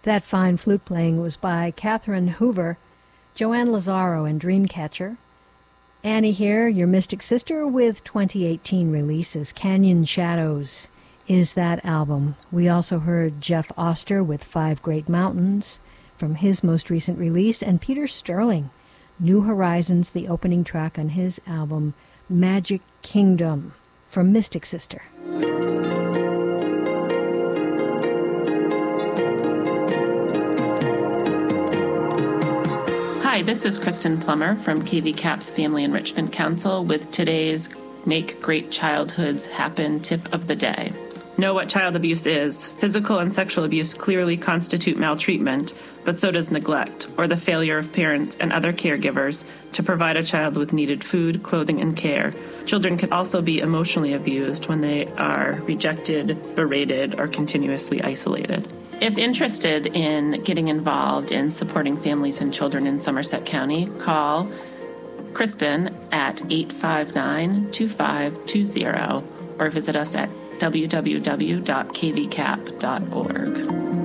That fine flute playing was by Catherine Hoover, Joanne Lazaro and Dreamcatcher. Annie here, your Mystic Sister, with 2018 releases. Canyon Shadows is that album. We also heard Jeff Oster with Five Great Mountains from his most recent release, and Peter Sterling, New Horizons, the opening track on his album Magic Kingdom from Mystic Sister. Hi, this is Kristen Plummer from KV CAP's Family Enrichment Council with today's Make Great Childhoods Happen tip of the day. Know what child abuse is. Physical and sexual abuse clearly constitute maltreatment, but so does neglect, or the failure of parents and other caregivers to provide a child with needed food, clothing, and care. Children can also be emotionally abused when they are rejected, berated, or continuously isolated. If interested in getting involved in supporting families and children in Somerset County, call Kristen at 859-2520 or visit us at www.kvcap.org.